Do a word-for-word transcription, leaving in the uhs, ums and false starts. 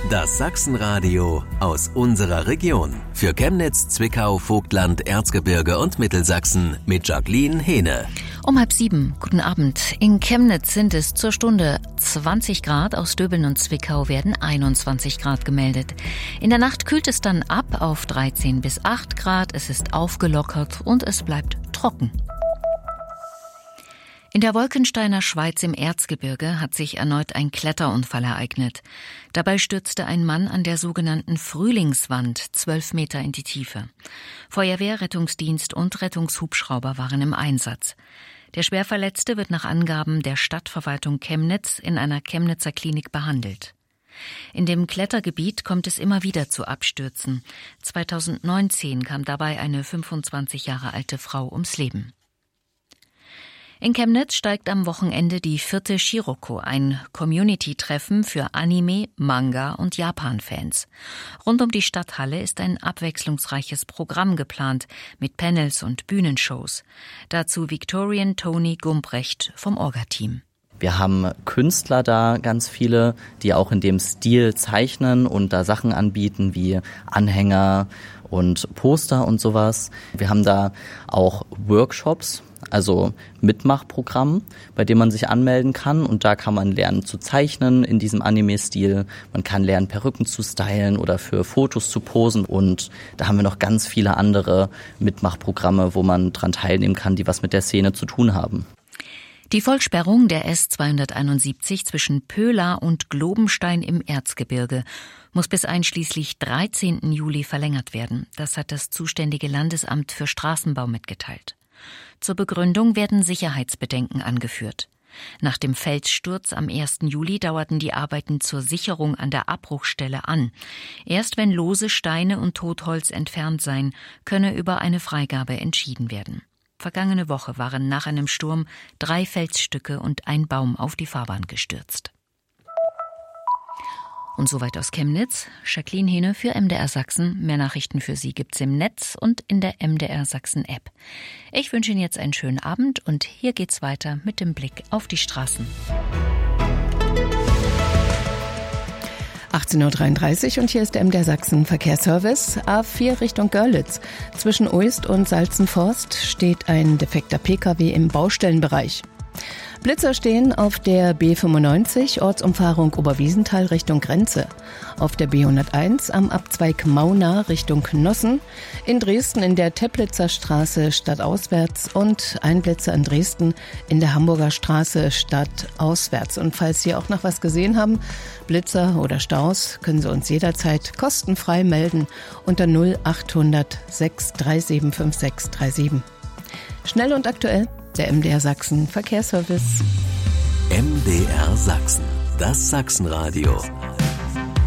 Das Sachsenradio aus unserer Region. Für Chemnitz, Zwickau, Vogtland, Erzgebirge und Mittelsachsen mit Jacqueline Hehne. Um halb sieben, guten Abend. In Chemnitz sind es zur Stunde zwanzig Grad, aus Döbeln und Zwickau werden einundzwanzig Grad gemeldet. In der Nacht kühlt es dann ab auf dreizehn bis acht Grad, es ist aufgelockert und es bleibt trocken. In der Wolkensteiner Schweiz im Erzgebirge hat sich erneut ein Kletterunfall ereignet. Dabei stürzte ein Mann an der sogenannten Frühlingswand zwölf Meter in die Tiefe. Feuerwehr, Rettungsdienst und Rettungshubschrauber waren im Einsatz. Der Schwerverletzte wird nach Angaben der Stadtverwaltung Chemnitz in einer Chemnitzer Klinik behandelt. In dem Klettergebiet kommt es immer wieder zu Abstürzen. zweitausendneunzehn kam dabei eine fünfundzwanzig Jahre alte Frau ums Leben. In Chemnitz steigt am Wochenende die vierte Shiroko, ein Community-Treffen für Anime, Manga und Japan-Fans. Rund um die Stadthalle ist ein abwechslungsreiches Programm geplant mit Panels und Bühnenshows. Dazu Viktorian Toni Gumbrecht vom Orga-Team. Wir haben Künstler da, ganz viele, die auch in dem Stil zeichnen und da Sachen anbieten wie Anhänger und Poster und sowas. Wir haben da auch Workshops, also Mitmachprogramm, bei dem man sich anmelden kann und da kann man lernen zu zeichnen in diesem Anime-Stil. Man kann lernen, Perücken zu stylen oder für Fotos zu posen und da haben wir noch ganz viele andere Mitmachprogramme, wo man dran teilnehmen kann, die was mit der Szene zu tun haben. Die Vollsperrung der S zweihunderteinundsiebzig zwischen Pöla und Globenstein im Erzgebirge muss bis einschließlich dreizehnten Juli verlängert werden. Das hat das zuständige Landesamt für Straßenbau mitgeteilt. Zur Begründung werden Sicherheitsbedenken angeführt. Nach dem Felssturz am ersten Juli dauerten die Arbeiten zur Sicherung an der Abbruchstelle an. Erst wenn lose Steine und Totholz entfernt seien, könne über eine Freigabe entschieden werden. Vergangene Woche waren nach einem Sturm drei Felsstücke und ein Baum auf die Fahrbahn gestürzt. Und soweit aus Chemnitz. Jacqueline Hehne für M D R Sachsen. Mehr Nachrichten für Sie gibt's im Netz und in der M D R Sachsen App. Ich wünsche Ihnen jetzt einen schönen Abend und hier geht's weiter mit dem Blick auf die Straßen. achtzehn Uhr dreiunddreißig und hier ist der M D R Sachsen Verkehrsservice. A vier Richtung Görlitz. Zwischen Uist und Salzenforst steht ein defekter Pkw im Baustellenbereich. Blitzer stehen auf der B fünfundneunzig, Ortsumfahrung Oberwiesenthal Richtung Grenze. Auf der B hunderteins am Abzweig Mauna Richtung Nossen. In Dresden in der Teplitzer Straße stadtauswärts und ein Blitzer in Dresden in der Hamburger Straße stadtauswärts. Und falls Sie auch noch was gesehen haben, Blitzer oder Staus, können Sie uns jederzeit kostenfrei melden unter null achthundert sechs drei sieben fünf sechs drei sieben. Schnell und aktuell. Der M D R Sachsen Verkehrsservice. M D R Sachsen, das Sachsenradio.